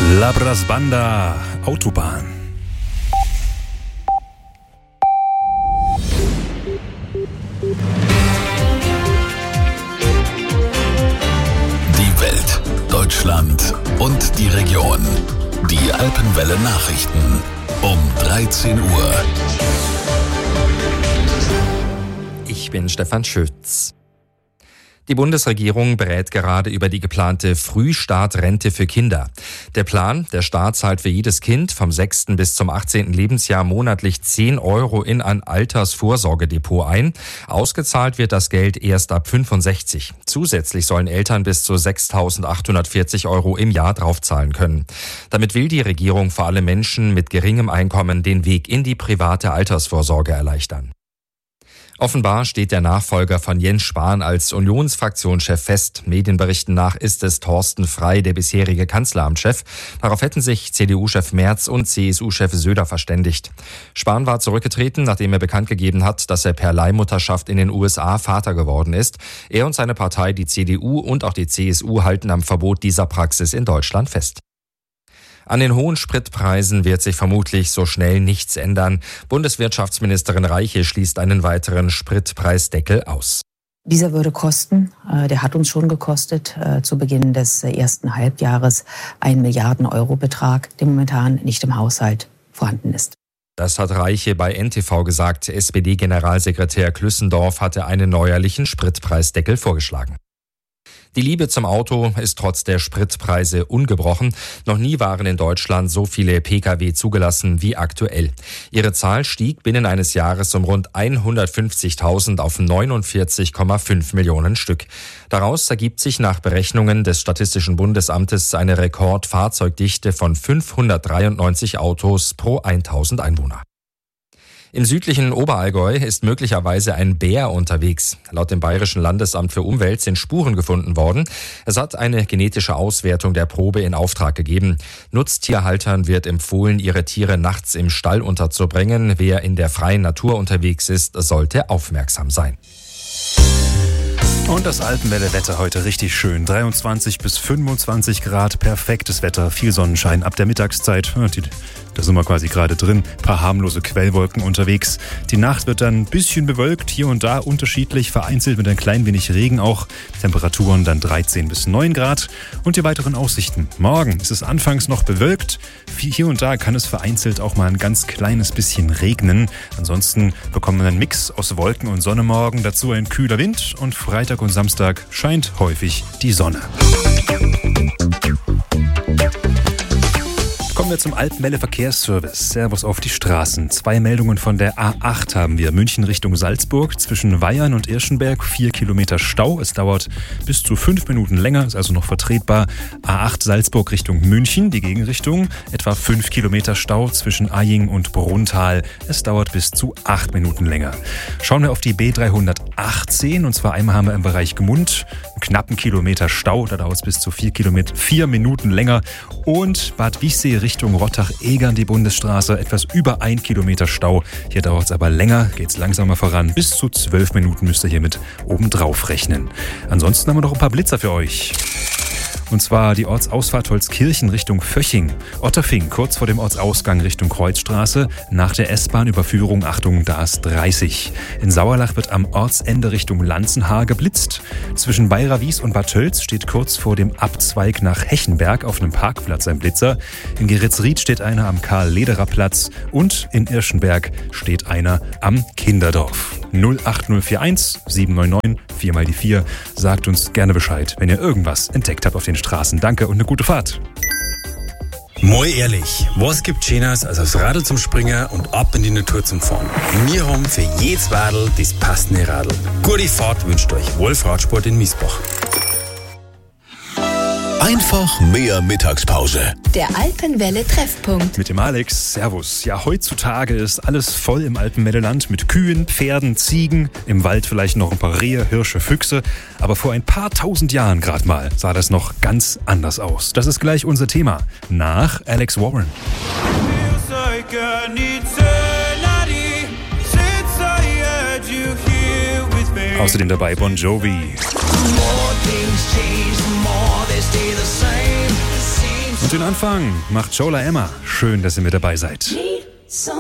Labras Banda, Autobahn. Die Welt, Deutschland und die Region. Die Alpenwelle Nachrichten um 13 Uhr. Ich bin Stefan Schütz. Die Bundesregierung berät gerade über die geplante Frühstartrente für Kinder. Der Plan, der Staat zahlt für jedes Kind vom 6. bis zum 18. Lebensjahr monatlich 10 € in ein Altersvorsorgedepot ein. Ausgezahlt wird das Geld erst ab 65. Zusätzlich sollen Eltern bis zu 6.840 € im Jahr draufzahlen können. Damit will die Regierung vor allem Menschen mit geringem Einkommen den Weg in die private Altersvorsorge erleichtern. Offenbar steht der Nachfolger von Jens Spahn als Unionsfraktionschef fest. Medienberichten nach ist es Thorsten Frey, der bisherige Kanzleramtschef. Darauf hätten sich CDU-Chef Merz und CSU-Chef Söder verständigt. Spahn war zurückgetreten, nachdem er bekannt gegeben hat, dass er per Leihmutterschaft in den USA Vater geworden ist. Er und seine Partei, die CDU und auch die CSU, halten am Verbot dieser Praxis in Deutschland fest. An den hohen Spritpreisen wird sich vermutlich so schnell nichts ändern. Bundeswirtschaftsministerin Reiche schließt einen weiteren Spritpreisdeckel aus. Dieser würde kosten, der hat uns schon gekostet, zu Beginn des ersten Halbjahres 1 Milliarden-Euro-Betrag, der momentan nicht im Haushalt vorhanden ist. Das hat Reiche bei NTV gesagt. SPD-Generalsekretär Klüssendorf hatte einen neuerlichen Spritpreisdeckel vorgeschlagen. Die Liebe zum Auto ist trotz der Spritpreise ungebrochen. Noch nie waren in Deutschland so viele Pkw zugelassen wie aktuell. Ihre Zahl stieg binnen eines Jahres um rund 150.000 auf 49,5 Millionen Stück. Daraus ergibt sich nach Berechnungen des Statistischen Bundesamtes eine Rekordfahrzeugdichte von 593 Autos pro 1.000 Einwohner. Im südlichen Oberallgäu ist möglicherweise ein Bär unterwegs. Laut dem Bayerischen Landesamt für Umwelt sind Spuren gefunden worden. Es hat eine genetische Auswertung der Probe in Auftrag gegeben. Nutztierhaltern wird empfohlen, ihre Tiere nachts im Stall unterzubringen. Wer in der freien Natur unterwegs ist, sollte aufmerksam sein. Und das Alpenwelle-Wetter heute richtig schön. 23 bis 25 Grad, perfektes Wetter, viel Sonnenschein ab der Mittagszeit. Da sind wir quasi gerade drin. Ein paar harmlose Quellwolken unterwegs. Die Nacht wird dann ein bisschen bewölkt, hier und da unterschiedlich, vereinzelt mit ein klein wenig Regen auch. Temperaturen dann 13 bis 9 Grad. Und die weiteren Aussichten. Morgen ist es anfangs noch bewölkt. Hier und da kann es vereinzelt auch mal ein ganz kleines bisschen regnen. Ansonsten bekommen wir einen Mix aus Wolken und Sonne morgen. Dazu ein kühler Wind und Freitag und Samstag scheint häufig die Sonne. Kommen wir zum Alpenwelle Verkehrsservice. Servus auf die Straßen. 2 Meldungen von der A8 haben wir. München Richtung Salzburg. Zwischen Weyern und Irschenberg 4 Kilometer Stau. Es dauert bis zu 5 Minuten länger, ist also noch vertretbar. A8 Salzburg Richtung München, die Gegenrichtung. Etwa 5 Kilometer Stau zwischen Aying und Brunnthal. Es dauert bis zu 8 Minuten länger. Schauen wir auf die B318. Und zwar einmal haben wir im Bereich Gmund einen knappen Kilometer Stau. Da dauert es bis zu 4 Minuten länger. Und Bad Wiessee Richtung Rottach-Egern, die Bundesstraße, etwas über 1 Kilometer Stau. Hier dauert es aber länger, geht es langsamer voran. Bis zu 12 Minuten müsst ihr hier mit obendrauf rechnen. Ansonsten haben wir noch ein paar Blitzer für euch. Und zwar die Ortsausfahrt Holzkirchen Richtung Vöching. Otterfing, kurz vor dem Ortsausgang Richtung Kreuzstraße. Nach der S-Bahn-Überführung, Achtung, da ist 30. In Sauerlach wird am Ortsende Richtung Lanzenhaar geblitzt. Zwischen Bayrawies und Bad Tölz steht kurz vor dem Abzweig nach Hechenberg auf einem Parkplatz ein Blitzer. In Geritzried steht einer am Karl-Lederer-Platz. Und in Irschenberg steht einer am Kinderdorf. 08041 799 4 mal die 4. Sagt uns gerne Bescheid, wenn ihr irgendwas entdeckt habt auf den Straßen. Danke und eine gute Fahrt. Mal ehrlich, was gibt Schöneres als aufs Radl zum Springen und ab in die Natur zum Fahren? Wir haben für jedes Radl das passende Radl. Gute Fahrt wünscht euch Wolf Radsport in Miesbach. Einfach mehr Mittagspause. Der Alpenwelle-Treffpunkt. Mit dem Alex, servus. Ja, heutzutage ist alles voll im Alpenwelleland mit Kühen, Pferden, Ziegen, im Wald vielleicht noch ein paar Rehe, Hirsche, Füchse. Aber vor ein paar tausend Jahren gerade mal sah das noch ganz anders aus. Das ist gleich unser Thema. Nach Alex Warren. Außerdem dabei Bon Jovi. Und den Anfang macht Jola Emma. Schön, dass ihr mit dabei seid.